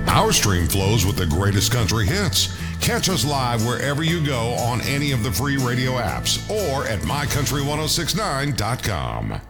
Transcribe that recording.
Our stream flows with the greatest country hits. Catch us live wherever you go on any of the free radio apps or at mycountry1069.com.